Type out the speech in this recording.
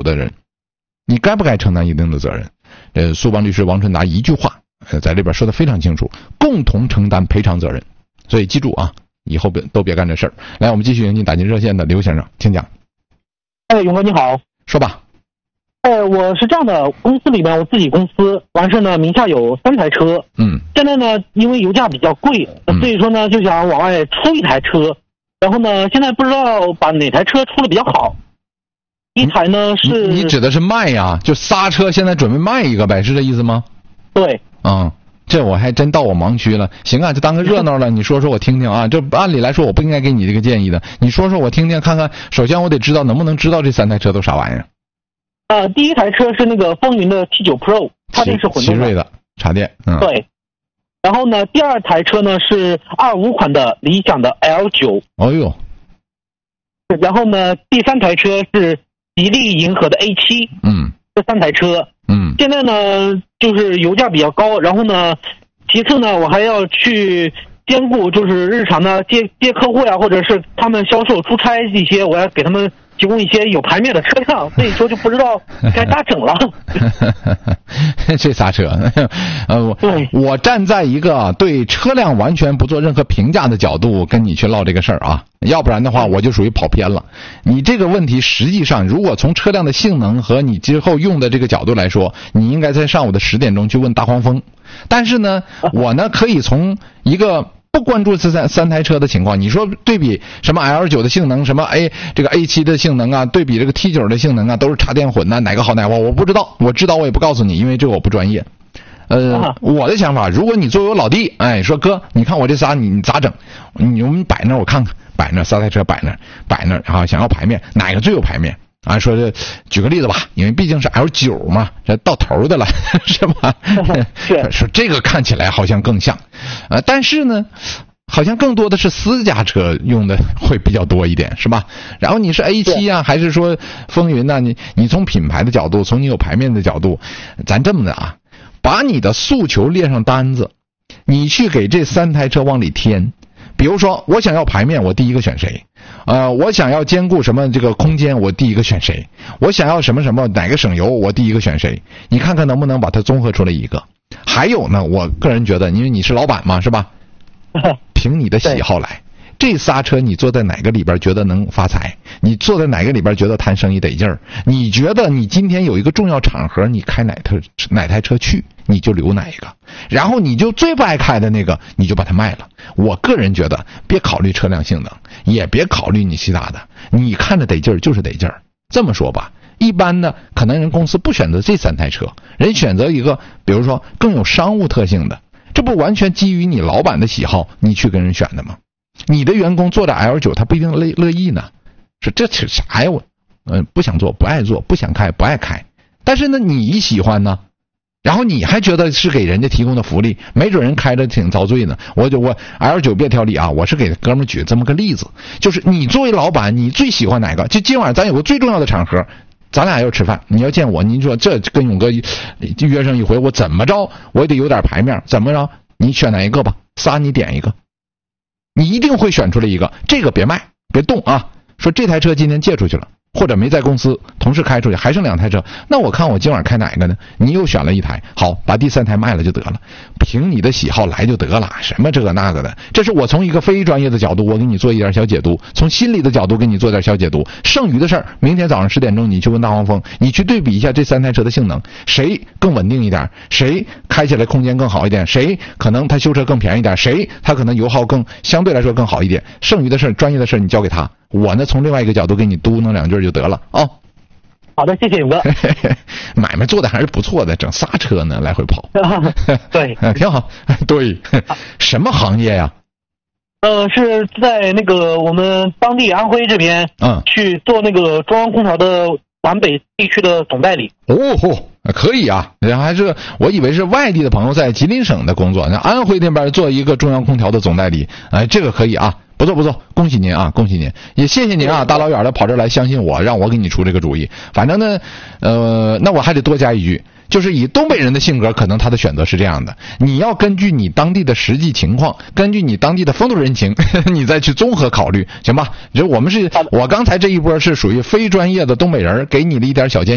的人，你该不该承担一定的责任？苏邦律师王春达一句话，在这边说的非常清楚，共同承担赔偿责任。所以记住啊，以后都别干这事儿。来，我们继续迎进打进热线的刘先生，请讲。 勇哥你好。 说吧。 我是这样的，公司里面我自己公司完事呢，名下有3台车。现在呢，因为油价比较贵，所以说呢就想往外出一台车，然后呢现在不知道把哪台车出的比较好。一台呢是你指的是卖呀？就刹车现在准备卖一个呗，是这意思吗？ 对。 这我还真到我盲区了。行啊，就当个热闹了。你说说我听听啊。这按理来说我不应该给你这个建议的。你说说我听听看看。首先我得知道能不能知道这3台车都啥玩意儿。 第一台车是那个风云的 T9 Pro， 插电式混动的。 奇瑞的插电。 对。然后呢，第2台车呢是25款的理想的 L9。 哦呦。 然后呢，第3台车是吉利银河的 A7。这3台车。现在呢就是油价比较高，然后呢其次呢我还要去兼顾就是日常的接客户呀，或者是他们销售出差一些，我要给他们提供一些有牌面的车辆，所以说就不知道该咋整了。 这刹车我站在一个对车辆完全不做任何评价的角度跟你去唠这个事儿啊，要不然的话我就属于跑偏了。你这个问题实际上如果从车辆的性能和你之后用的这个角度来说，你应该在上午的10点钟去问大黄蜂。但是呢我呢可以从一个不关注这三台车的情况，你说对比什么 L9 的性能，什么这个 A7 的性能啊，对比这个 T9 的性能啊，都是插电混哪个好哪个坏，我不知道，我知道我也不告诉你，因为这个我不专业。我的想法，如果你作为我老弟，说哥，你看我这仨你咋整？我们摆那我看看，摆那3台车摆那啊，想要排面，哪个最有排面？说这举个例子吧，因为毕竟是 L9 嘛，这到头的了，是吧？说这个看起来好像更像，但是呢，好像更多的是私家车用的会比较多一点，是吧？然后你是 A7 啊，还是说风云呢？你从品牌的角度，从你有排面的角度，咱这么的啊，把你的诉求列上单子，你去给这3台车往里添。比如说我想要排面，我第一个选谁？我想要兼顾什么这个空间，我第一个选谁？我想要什么哪个省油，我第一个选谁？你看看能不能把它综合出来一个。还有呢，我个人觉得，因为你是老板嘛，是吧？凭你的喜好来。这仨车你坐在哪个里边觉得能发财？你坐在哪个里边觉得谈生意得劲儿？你觉得你今天有一个重要场合，你开哪台车去，你就留哪一个，然后你就最不爱开的那个你就把它卖了。我个人觉得别考虑车辆性能，也别考虑你其他的，你看着得劲儿就是得劲儿。这么说吧，一般的可能人公司不选择这3台车，人选择一个比如说更有商务特性的，这不完全基于你老板的喜好你去跟人选的吗？你的员工坐着 L9 他不一定乐意呢，说这是啥呀？我不想做，不爱做，不想开，不爱开。但是呢你喜欢呢，然后你还觉得是给人家提供的福利，没准人开着挺遭罪呢。我 L9 别挑理啊，我是给哥们举这么个例子，就是你作为老板你最喜欢哪个？就今晚咱有个最重要的场合，咱俩要吃饭，你要见我，你说这跟勇哥约上一回，我怎么着我也得有点排面，怎么着你选哪一个吧，3你点一个，你一定会选出来一个，这个别卖别动啊。说这台车今天借出去了，或者没在公司同事开出去，还剩2台车，那我看我今晚开哪个呢？你又选了1台，好，把第3台卖了就得了，凭你的喜好来就得了，什么这个那个的。这是我从一个非专业的角度我给你做一点小解读，从心理的角度给你做点小解读。剩余的事儿明天早上10点钟你去问大黄蜂，你去对比一下这3台车的性能，谁更稳定一点，谁开起来空间更好一点，谁可能他修车更便宜一点，谁他可能油耗相对来说更好一点。剩余的事儿专业的事儿你交给他，我呢从另外一个角度给你嘟囔2句就得了啊。 好的，谢谢勇哥。 买卖做的还是不错的，整仨车呢来回跑。 对， 挺好。对，什么行业呀？ 是在那个我们当地安徽这边，去做那个中央空调的皖北地区的总代理。 可以啊，然后还是我以为是外地的朋友在吉林省的工作，那安徽那边做一个中央空调的总代理，这个可以啊。不错，恭喜您啊，恭喜您，也谢谢您啊，大老远的跑这来相信我，让我给你出这个主意。反正呢，那我还得多加一句，就是以东北人的性格，可能他的选择是这样的，你要根据你当地的实际情况，根据你当地的风土人情，你再去综合考虑，行吧？我刚才这一波是属于非专业的东北人，给你了一点小建议。